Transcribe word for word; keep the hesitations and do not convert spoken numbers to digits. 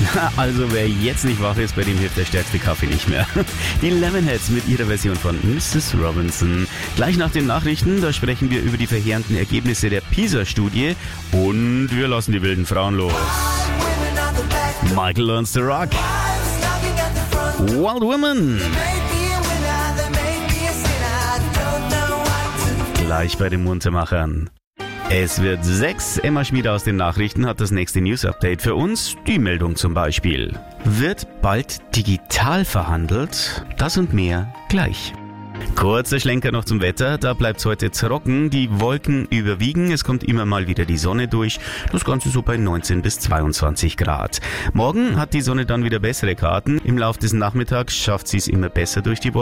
Also wer jetzt nicht wach ist, bei dem hilft der stärkste Kaffee nicht mehr. Die Lemonheads mit ihrer Version von Missus Robinson. Gleich nach den Nachrichten, da sprechen wir über die verheerenden Ergebnisse der PISA-Studie und wir lassen die wilden Frauen los. Michael Learns to Rock. Wild Women. Gleich bei den Muntermachern. Es wird sechs. Emma Schmid aus den Nachrichten hat das nächste News-Update für uns. Die Meldung zum Beispiel. Wird bald digital verhandelt? Das und mehr gleich. Kurzer Schlenker noch zum Wetter. Da bleibt es heute trocken. Die Wolken überwiegen. Es kommt immer mal wieder die Sonne durch. Das Ganze so bei neunzehn bis zweiundzwanzig Grad. Morgen hat die Sonne dann wieder bessere Karten. Im Laufe des Nachmittags schafft sie es immer besser durch die Wolken.